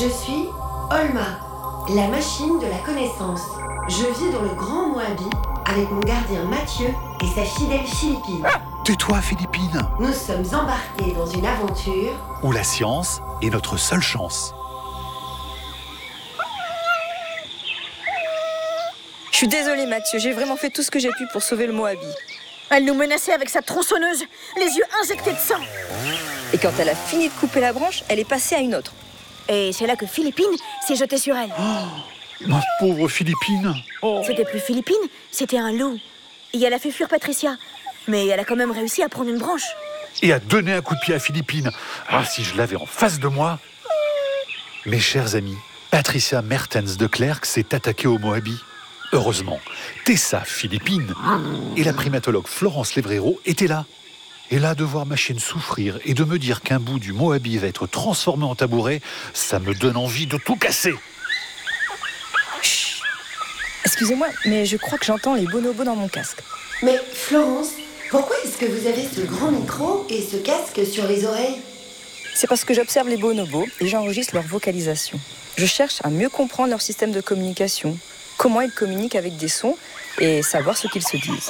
Je suis Olma, la machine de la connaissance. Je vis dans le Grand Moabi avec mon gardien Mathieu et sa fidèle Philippine. Tais-toi, Philippine. Nous sommes embarqués dans une aventure où la science est notre seule chance. Je suis désolée, Mathieu, j'ai vraiment fait tout ce que j'ai pu pour sauver le Moabi. Elle nous menaçait avec sa tronçonneuse, les yeux injectés de sang. Et quand elle a fini de couper la branche, elle est passée à une autre. Et c'est là que Philippine s'est jetée sur elle. Ma pauvre Philippine. C'était plus Philippine, c'était un loup. Et elle a fait fuir Patricia. Mais elle a quand même réussi à prendre une branche. Et à donner un coup de pied à Philippine. Ah, si je l'avais en face de moi. Mes chers amis, Patricia Mertens de Klerk s'est attaquée au Moabi. Heureusement, Tessa, Philippine et la primatologue Florence Levrero étaient là. Et là, de voir ma chienne souffrir et de me dire qu'un bout du Moabi va être transformé en tabouret, ça me donne envie de tout casser. Chut. Excusez-moi, mais je crois que j'entends les bonobos dans mon casque. Mais Florence, pourquoi est-ce que vous avez ce grand micro et ce casque sur les oreilles? C'est parce que j'observe les bonobos et j'enregistre leur vocalisation. Je cherche à mieux comprendre leur système de communication, comment ils communiquent avec des sons et savoir ce qu'ils se disent.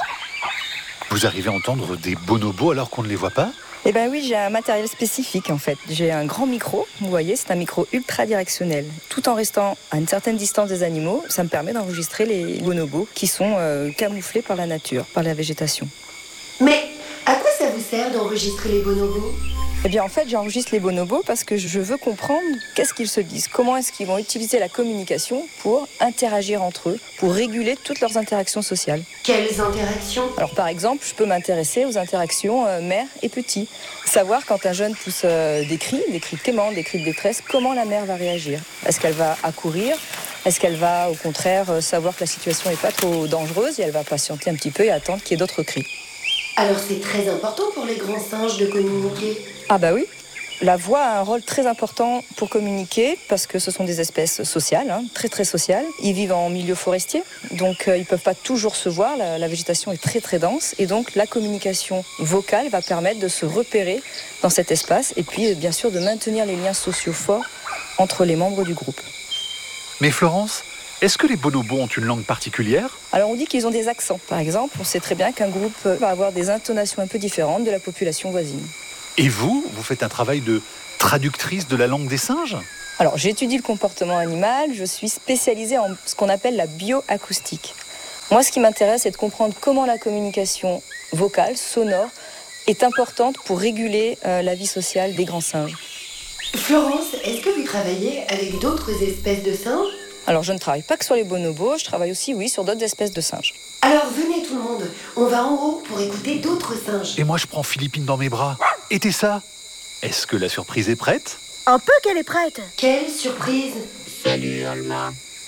Vous arrivez à entendre des bonobos alors qu'on ne les voit pas? Eh bien oui, j'ai un matériel spécifique en fait. J'ai un grand micro, vous voyez, c'est un micro ultra directionnel. Tout en restant à une certaine distance des animaux, ça me permet d'enregistrer les bonobos qui sont camouflés par la nature, par la végétation. Mais à quoi ça vous sert d'enregistrer les bonobos? Eh bien en fait, j'enregistre les bonobos parce que je veux comprendre qu'est-ce qu'ils se disent, comment est-ce qu'ils vont utiliser la communication pour interagir entre eux, pour réguler toutes leurs interactions sociales. Quelles interactions? Alors par exemple, je peux m'intéresser aux interactions mère et petit. Savoir quand un jeune pousse des cris de quémant, des cris de détresse, comment la mère va réagir. Est-ce qu'elle va accourir? Est-ce qu'elle va au contraire savoir que la situation n'est pas trop dangereuse et elle va patienter un petit peu et attendre qu'il y ait d'autres cris? Alors c'est très important pour les grands singes de communiquer. Ah bah oui, la voix a un rôle très important pour communiquer parce que ce sont des espèces sociales, très très sociales. Ils vivent en milieu forestier, donc ils ne peuvent pas toujours se voir, la végétation est très très dense et donc la communication vocale va permettre de se repérer dans cet espace et puis bien sûr de maintenir les liens sociaux forts entre les membres du groupe. Mais Florence, est-ce que les bonobos ont une langue particulière? Alors on dit qu'ils ont des accents. Par exemple, on sait très bien qu'un groupe va avoir des intonations un peu différentes de la population voisine. Et vous faites un travail de traductrice de la langue des singes? Alors j'étudie le comportement animal, je suis spécialisée en ce qu'on appelle la bioacoustique. Moi ce qui m'intéresse c'est de comprendre comment la communication vocale, sonore, est importante pour réguler la vie sociale des grands singes. Florence, est-ce que vous travaillez avec d'autres espèces de singes? Alors je ne travaille pas que sur les bonobos, je travaille aussi, oui, sur d'autres espèces de singes. Alors venez tout le monde, on va en haut pour écouter d'autres singes. Et moi je prends Philippine dans mes bras. Et Tessa, est-ce que la surprise est prête? Un peu qu'elle est prête. Quelle surprise! Salut Olma,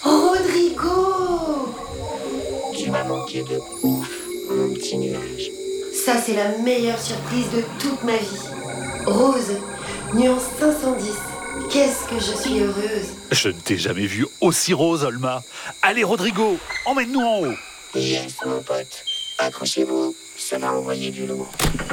Rodrigo! tu m'as manqué de ouf, mon petit nuage. Ça c'est la meilleure surprise de toute ma vie. Rose, nuance 510. Qu'est-ce que je suis heureuse. Je ne t'ai jamais vu aussi rose, Olma. Allez, Rodrigo, emmène-nous en haut. Yes, mon pote, accrochez-vous, ça va envoyer du lourd.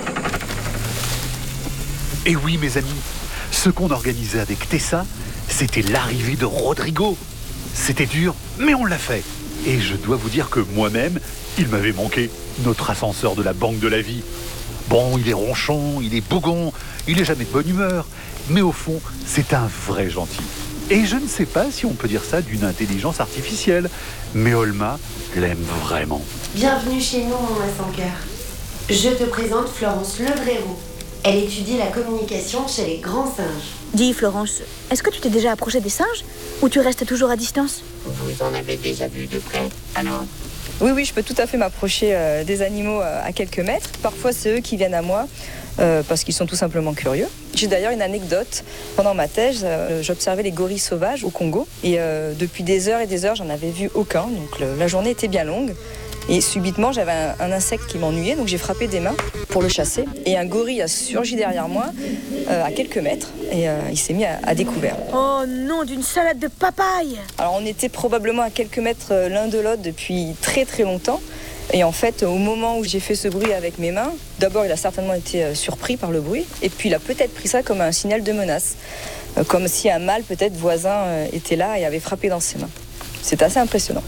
Et oui, mes amis, ce qu'on organisait avec Tessa, c'était l'arrivée de Rodrigo. C'était dur, mais on l'a fait. Et je dois vous dire que moi-même, il m'avait manqué, notre ascenseur de la banque de la vie. Bon, il est ronchon, il est bougon, il est jamais de bonne humeur. Mais au fond, c'est un vrai gentil. Et je ne sais pas si on peut dire ça d'une intelligence artificielle, mais Olma l'aime vraiment. Bienvenue chez nous, mon ascenqueur. Je te présente Florence Levrero. Elle étudie la communication chez les grands singes. Dis Florence, est-ce que tu t'es déjà approchée des singes ou tu restes toujours à distance? Vous en avez déjà vu de près, alors? Oui, je peux tout à fait m'approcher des animaux à quelques mètres. Parfois, c'est eux qui viennent à moi parce qu'ils sont tout simplement curieux. J'ai d'ailleurs une anecdote. Pendant ma thèse, j'observais les gorilles sauvages au Congo. Et depuis des heures et des heures, j'en avais vu aucun. Donc la journée était bien longue. Et subitement, j'avais un insecte qui m'ennuyait. Donc j'ai frappé des mains pour le chasser. Et un gorille a surgi derrière moi à quelques mètres. Et il s'est mis à découvert. Oh non, d'une salade de papaye! Alors on était probablement à quelques mètres l'un de l'autre depuis très très longtemps. Et en fait, au moment où j'ai fait ce bruit avec mes mains, d'abord il a certainement été surpris par le bruit, et puis il a peut-être pris ça comme un signal de menace, comme si un mâle peut-être voisin était là et avait frappé dans ses mains. C'est assez impressionnant.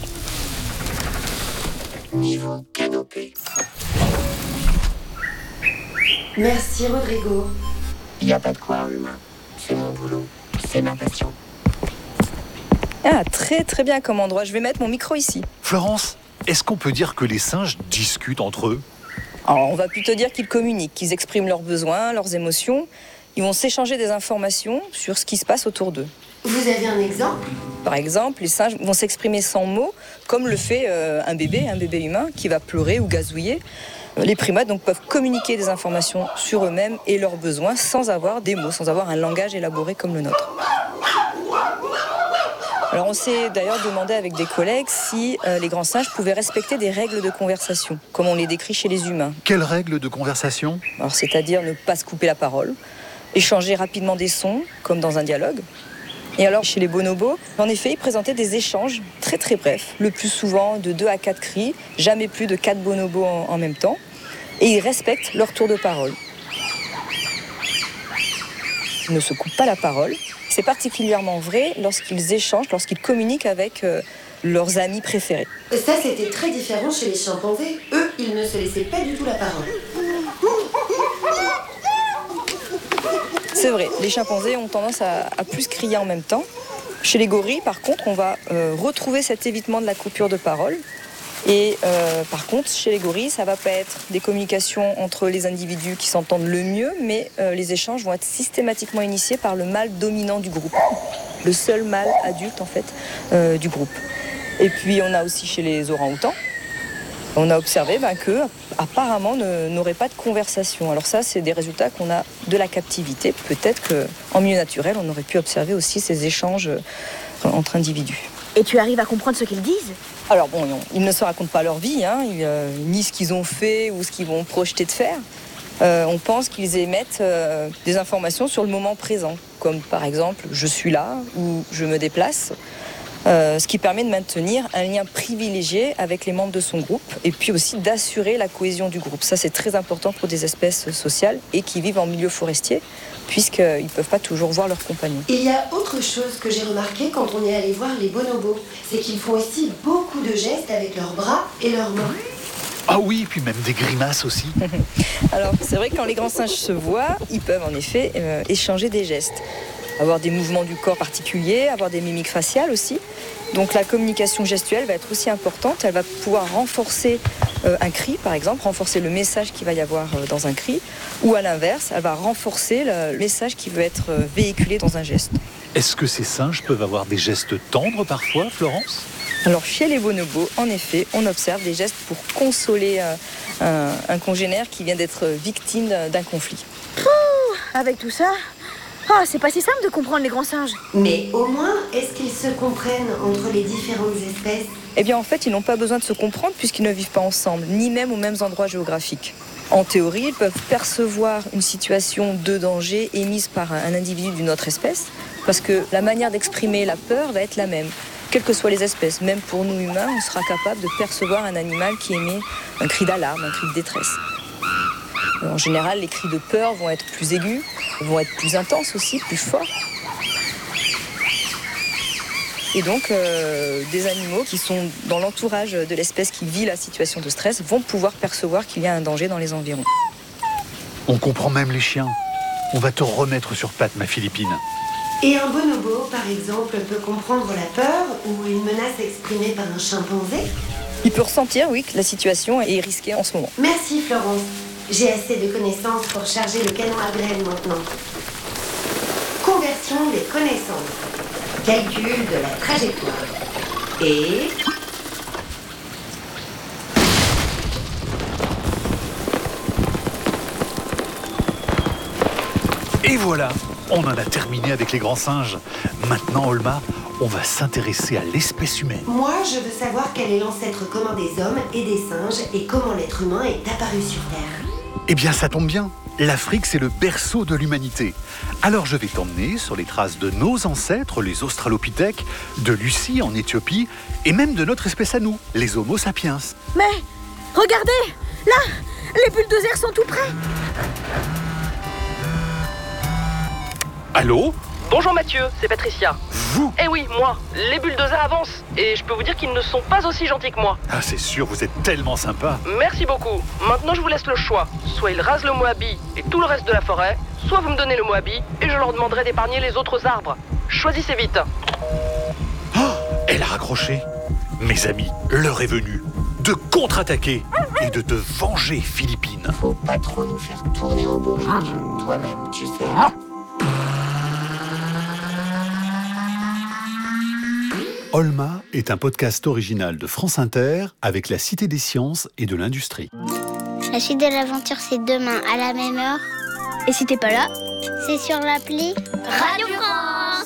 Niveau canopée. Merci Rodrigo. Y a pas de quoi, humain. C'est mon boulot. C'est ma passion. Ah, très très bien comme endroit. Je vais mettre mon micro ici. Florence, est-ce qu'on peut dire que les singes discutent entre eux? Alors, on va plutôt dire qu'ils communiquent, qu'ils expriment leurs besoins, leurs émotions. Ils vont s'échanger des informations sur ce qui se passe autour d'eux. Vous avez un exemple? Par exemple, les singes vont s'exprimer sans mots, comme le fait un bébé humain qui va pleurer ou gazouiller. Les primates donc, peuvent communiquer des informations sur eux-mêmes et leurs besoins sans avoir des mots, sans avoir un langage élaboré comme le nôtre. Alors on s'est d'ailleurs demandé avec des collègues si les grands singes pouvaient respecter des règles de conversation, comme on les décrit chez les humains. Quelles règles de conversation? Alors c'est-à-dire ne pas se couper la parole, échanger rapidement des sons, comme dans un dialogue. Et alors chez les bonobos, en effet, ils présentaient des échanges très très brefs, le plus souvent de 2 à 4 cris, jamais plus de 4 bonobos en même temps, et ils respectent leur tour de parole. Ils ne se coupent pas la parole. C'est particulièrement vrai lorsqu'ils échangent, lorsqu'ils communiquent avec leurs amis préférés. Ça, c'était très différent chez les chimpanzés. Eux, ils ne se laissaient pas du tout la parole. C'est vrai, les chimpanzés ont tendance à plus crier en même temps. Chez les gorilles, par contre, on va retrouver cet évitement de la coupure de parole. Et par contre, chez les gorilles, ça va pas être des communications entre les individus qui s'entendent le mieux, mais les échanges vont être systématiquement initiés par le mâle dominant du groupe. Le seul mâle adulte, en fait, du groupe. Et puis, on a aussi chez les orang-outans, on a observé qu'eux, apparemment, n'auraient pas de conversation. Alors ça, c'est des résultats qu'on a de la captivité. Peut-être qu'en milieu naturel, on aurait pu observer aussi ces échanges entre individus. Et tu arrives à comprendre ce qu'ils disent? Alors bon, ils ne se racontent pas leur vie, ni ce qu'ils ont fait ou ce qu'ils vont projeter de faire. On pense qu'ils émettent des informations sur le moment présent, comme par exemple « je suis là » ou « je me déplace ». Ce qui permet de maintenir un lien privilégié avec les membres de son groupe et puis aussi d'assurer la cohésion du groupe. Ça, c'est très important pour des espèces sociales et qui vivent en milieu forestier, puisqu'ils ne peuvent pas toujours voir leurs compagnons. Il y a autre chose que j'ai remarqué quand on est allé voir les bonobos, c'est qu'ils font aussi beaucoup de gestes avec leurs bras et leurs mains. Ah oui, puis même des grimaces aussi. Alors, c'est vrai que quand les grands singes se voient, ils peuvent en effet échanger des gestes. Avoir des mouvements du corps particuliers, avoir des mimiques faciales aussi. Donc la communication gestuelle va être aussi importante. Elle va pouvoir renforcer un cri, par exemple, renforcer le message qu'il va y avoir dans un cri, ou à l'inverse, elle va renforcer le message qui veut être véhiculé dans un geste. Est-ce que ces singes peuvent avoir des gestes tendres parfois, Florence? Alors chez les bonobos, en effet, on observe des gestes pour consoler un congénère qui vient d'être victime d'un conflit. Avec tout ça, c'est pas si simple de comprendre les grands singes. Mais au moins, est-ce qu'ils se comprennent entre les différentes espèces? Eh bien en fait, ils n'ont pas besoin de se comprendre puisqu'ils ne vivent pas ensemble, ni même aux mêmes endroits géographiques. En théorie, ils peuvent percevoir une situation de danger émise par un individu d'une autre espèce, parce que la manière d'exprimer la peur va être la même. Quelles que soient les espèces, même pour nous humains, on sera capable de percevoir un animal qui émet un cri d'alarme, un cri de détresse. En général, les cris de peur vont être plus aigus, vont être plus intenses aussi, plus forts. Et donc, des animaux qui sont dans l'entourage de l'espèce qui vit la situation de stress vont pouvoir percevoir qu'il y a un danger dans les environs. On comprend même les chiens. On va te remettre sur pattes, ma Philippine. Et un bonobo, par exemple, peut comprendre la peur ou une menace exprimée par un chimpanzé? Il peut ressentir, oui, que la situation est risquée en ce moment. Merci Florence. J'ai assez de connaissances pour charger le canon à graines maintenant. Conversion des connaissances. Calcul de la trajectoire. Et... Et voilà, on en a terminé avec les grands singes. Maintenant, Olma, on va s'intéresser à l'espèce humaine. Moi, je veux savoir quel est l'ancêtre commun des hommes et des singes et comment l'être humain est apparu sur Terre. Eh bien, ça tombe bien. L'Afrique, c'est le berceau de l'humanité. Alors, je vais t'emmener sur les traces de nos ancêtres, les Australopithèques, de Lucie en Éthiopie, et même de notre espèce à nous, les Homo sapiens. Mais Regardez! Là! Les bulldozers sont tout près! Allô? Bonjour Mathieu, c'est Patricia. Vous? Eh oui, moi. Les bulldozers avancent. Et je peux vous dire qu'ils ne sont pas aussi gentils que moi. Ah, c'est sûr, vous êtes tellement sympa. Merci beaucoup. Maintenant, je vous laisse le choix. Soit ils rasent le Moabi et tout le reste de la forêt, soit vous me donnez le Moabi et je leur demanderai d'épargner les autres arbres. Choisissez vite. Elle a raccroché. Mes amis, l'heure est venue de contre-attaquer et de te venger, Philippine. Faut pas trop nous faire tourner au bourrique. Toi-même, tu sais. Olma est un podcast original de France Inter avec la Cité des Sciences et de l'Industrie. La suite de l'aventure, c'est demain à la même heure. Et si t'es pas là? C'est sur l'appli Radio